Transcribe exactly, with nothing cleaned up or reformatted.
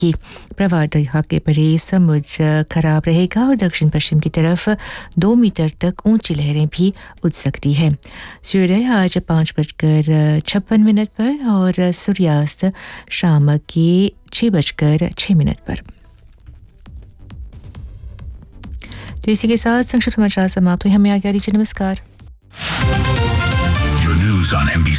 की प्रवाह दरिया के परे समुद्र खराब रहेगा और दक्षिण पश्चिम की तरफ दो मीटर तक ऊंची लहरें भी उठ सकती है। सूर्योदय आज पाँच बजकर छप्पन मिनट पर और सूर्यास्त शाम के छः बजकर छः मिनट पर। तो इसी के साथ संक्षिप्त समाचार समाप्त हुए। हमें आज्ञा दीजिए। नमस्कार। Your news on M B